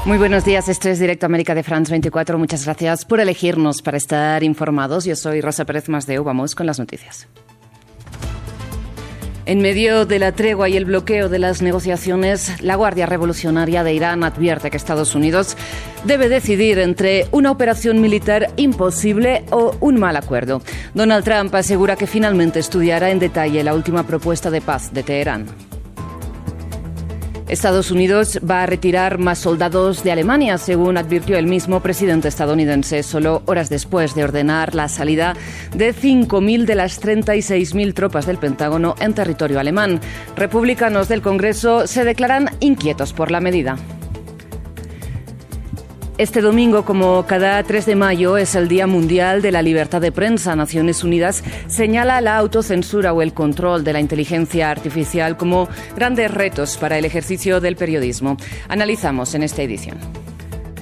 Muy buenos días, esto es Directo América de France 24. Muchas gracias por elegirnos para estar informados. Yo soy Rosa Pérez Masdeu. Vamos con las noticias. En medio de la tregua y el bloqueo de las negociaciones, la Guardia Revolucionaria de Irán advierte que Estados Unidos debe decidir entre una operación militar imposible o un mal acuerdo. Donald Trump asegura que finalmente estudiará en detalle la última propuesta de paz de Teherán. Estados Unidos va a retirar más soldados de Alemania, según advirtió el mismo presidente estadounidense, solo horas después de ordenar la salida de 5.000 de las 36.000 tropas del Pentágono en territorio alemán. Republicanos del Congreso se declaran inquietos por la medida. Este domingo, como cada 3 de mayo, es el Día Mundial de la Libertad de Prensa. Naciones Unidas señala la autocensura o el control de la inteligencia artificial como grandes retos para el ejercicio del periodismo. Analizamos en esta edición.